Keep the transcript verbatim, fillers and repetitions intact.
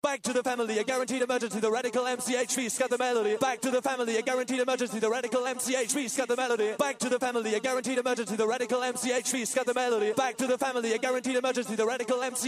Back to the family, a guaranteed emergency. The radical M C H V, scat the melody. Back to the family, a guaranteed emergency. The radical M C H V, scat the melody. Back to the family, a guaranteed emergency. The radical M C H V, scat the melody. Back to the family, a guaranteed emergency. The radical M C